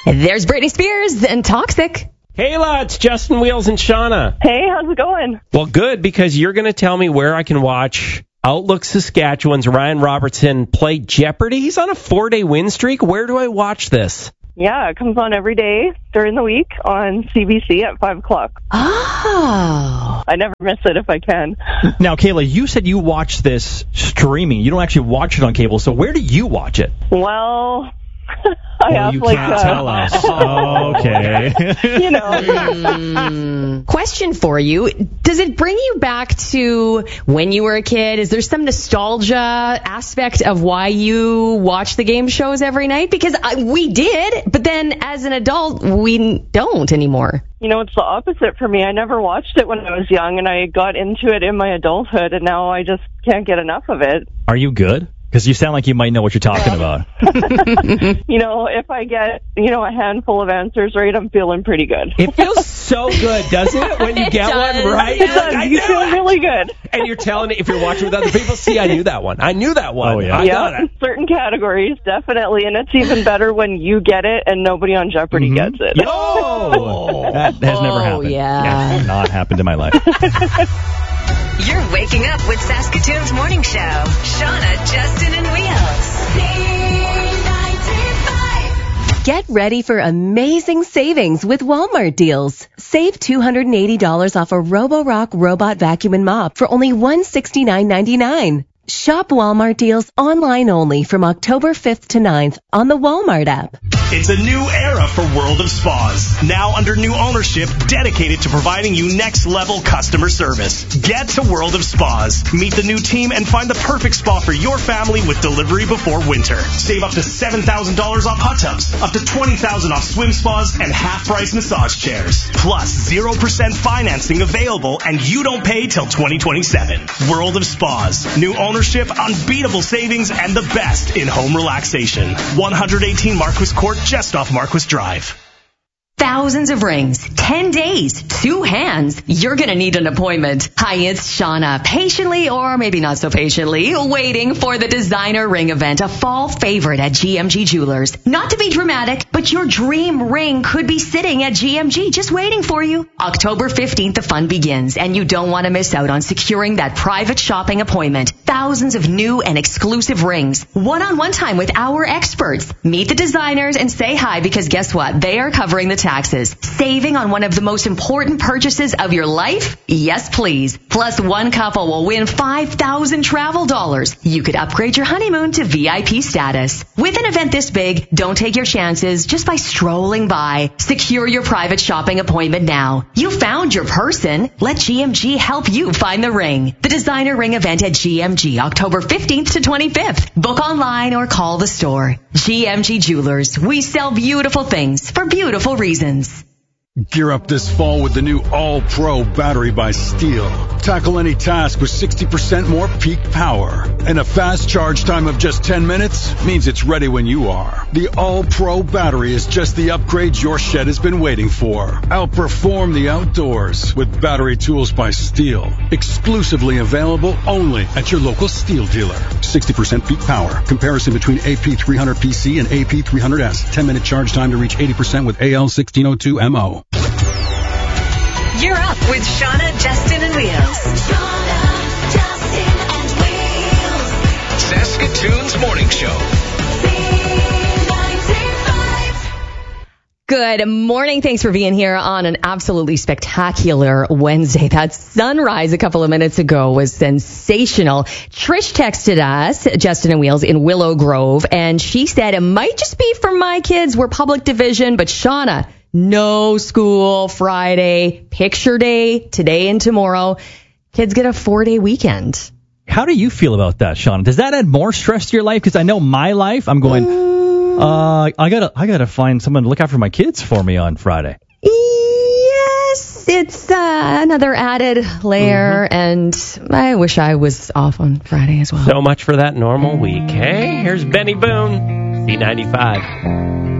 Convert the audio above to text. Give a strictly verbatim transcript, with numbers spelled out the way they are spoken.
There's Britney Spears and Toxic. Kayla, it's Justin Wheels and Shauna. Hey, how's it going? Well, good, because you're going to tell me where I can watch Outlook Saskatchewan's Ryan Robertson play Jeopardy. He's on a four-day win streak. Where do I watch this? Yeah, it comes on every day during the week on C B C at five o'clock. Oh. I never miss it if I can. Now, Kayla, you said you watch this streaming. You don't actually watch it on cable, so where do you watch it? Well, I well, have you like can't uh, tell us. Oh, okay. you know. Mm. Question for you. Does it bring you back to when you were a kid? Is there some nostalgia aspect of why you watch the game shows every night? Because I, we did, but then as an adult, we don't anymore. You know, it's the opposite for me. I never watched it when I was young, and I got into it in my adulthood, and now I just can't get enough of it. Are you good? Because you sound like you might know what you're talking about. You know, if I get, you know, a handful of answers right, I'm feeling pretty good. It feels so good, doesn't it, when you It get does. one right? It You're like, does. I You knew feel it. really good. And you're telling it, if you're watching with other people, see, I knew that one. I knew that one. Oh, yeah. I Yeah, got it. certain categories, definitely. And it's even better when you get it and nobody on Jeopardy Mm-hmm. gets it. Oh, that has never Oh, happened. yeah. That has not happened in my life. You're waking up with Saskatoon's Morning Show. Shauna, Justin, and Wheels. Get ready for amazing savings with Walmart deals. Save two hundred eighty dollars off a Roborock robot vacuum and mop for only one hundred sixty-nine ninety-nine. Shop Walmart deals online only from October fifth to ninth on the Walmart app. It's a new era for World of Spas. Now under new ownership dedicated to providing you next-level customer service. Get to World of Spas. Meet the new team and find the perfect spa for your family with delivery before winter. Save up to seven thousand dollars off hot tubs, up to twenty thousand dollars off swim spas, and half-price massage chairs. Plus zero percent financing available, and you don't pay till twenty twenty-seven. World of Spas. New ownership, unbeatable savings, and the best in home relaxation. one eighteen Marquis Court, just off Marquis Drive. Thousands of rings, ten days, two hands. You're going to need an appointment. Hi, it's Shauna. Patiently, or maybe not so patiently, waiting for the designer ring event, a fall favorite at G M G Jewelers. Not to be dramatic, but your dream ring could be sitting at G M G just waiting for you. October fifteenth, the fun begins, and you don't want to miss out on securing that private shopping appointment. Thousands of new and exclusive rings. One-on-one time with our experts. Meet the designers and say hi, because guess what? They are covering the taxes. Saving on one of the most important purchases of your life? Yes, please. Plus, one couple will win five thousand travel dollars. You could upgrade your honeymoon to V I P status. With an event this big, don't take your chances just by strolling by. Secure your private shopping appointment now. You found your person. Let G M G help you find the ring. The designer ring event at G M G, October fifteenth to twenty-fifth. Book online or call the store. G M G Jewelers. We sell beautiful things for beautiful reasons. Gear up this fall with the new All-Pro battery by Steel. Tackle any task with sixty percent more peak power. And a fast charge time of just ten minutes means it's ready when you are. The All-Pro battery is just the upgrade your shed has been waiting for. Outperform the outdoors with battery tools by Steel. Exclusively available only at your local Steel dealer. sixty percent peak power. Comparison between A P three hundred P C and A P three hundred S. ten minute charge time to reach eighty percent with A L sixteen oh two M O. You're up with Shauna, Justin, and Wheels. Shauna, Justin, and Wheels. Saskatoon's Morning Show. Good morning. Thanks for being here on an absolutely spectacular Wednesday. That sunrise a couple of minutes ago was sensational. Trish texted us, Justin and Wheels, in Willow Grove, and she said, it might just be for my kids. We're public division, but Shauna, no school Friday, picture day, today and tomorrow. Kids get a four-day weekend. How do you feel about that, Shauna? Does that add more stress to your life? Because I know my life, I'm going, uh, I gotta, I gotta find someone to look after my kids for me on Friday. Yes, it's uh, another added layer, mm-hmm. and I wish I was off on Friday as well. So much for that normal week. Hey, here's Benny Boone, C ninety-five.